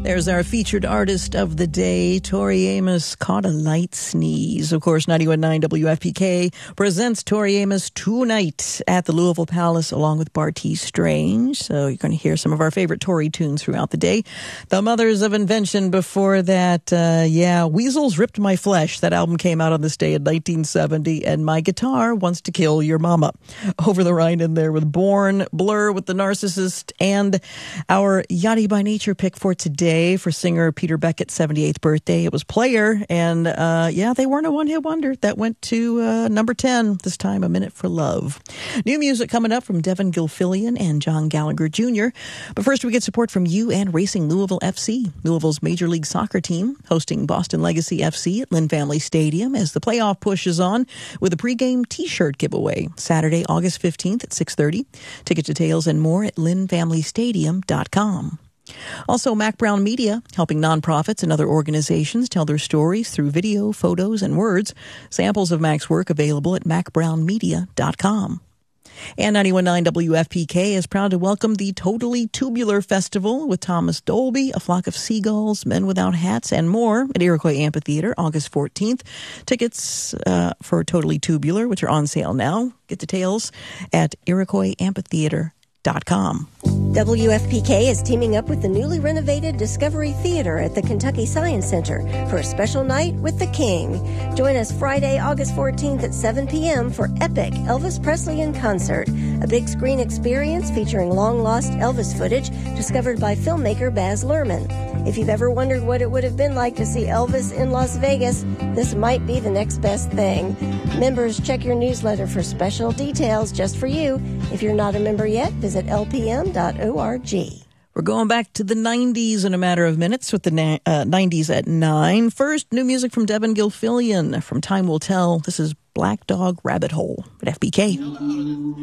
There's our featured artist of the day, Tori Amos, Caught a Light Sneeze. Of course, 91.9 WFPK presents Tori Amos tonight at the Louisville Palace along with Bartees Strange. So you're going to hear some of our favorite Tori tunes throughout the day. The Mothers of Invention before that, Weasels Ripped My Flesh. That album came out on this day in 1970. And My Guitar Wants to Kill Your Mama. Over the Rhine in there with Born, Blur with The Narcissist, and our Yachty by Nature pick for today. For singer Peter Beckett's 78th birthday. It was Player, and they weren't a one-hit wonder. That went to number 10, this time A Minute for Love. New music coming up from Devin Gilfillian and John Gallagher Jr. But first we get support from you and Racing Louisville FC, Louisville's Major League Soccer team, hosting Boston Legacy FC at Lynn Family Stadium as the playoff push is on with a pregame T-shirt giveaway, Saturday, August 15th at 6:30. Ticket details and more at lynnfamilystadium.com. Also, Mac Brown Media, helping nonprofits and other organizations tell their stories through video, photos, and words. Samples of Mac's work available at macbrownmedia.com. And 91.9 WFPK is proud to welcome the Totally Tubular Festival with Thomas Dolby, A Flock of Seagulls, Men Without Hats, and more at Iroquois Amphitheater, August 14th. Tickets for Totally Tubular, which are on sale now. Get details at iroquoisamphitheater.com. WFPK is teaming up with the newly renovated Discovery Theater at the Kentucky Science Center for a special night with the King. Join us Friday, August 14th at 7 p.m. for Epic Elvis Presley in Concert, a big screen experience featuring long-lost Elvis footage discovered by filmmaker Baz Luhrmann. If you've ever wondered what it would have been like to see Elvis in Las Vegas, this might be the next best thing. Members, check your newsletter for special details just for you. If you're not a member yet, visit lpm.org. We're going back to the 90s in a matter of minutes with the 90s at 9. First, new music from Devin Gilfillian from Time Will Tell. This is Black Dog Rabbit Hole at FBK.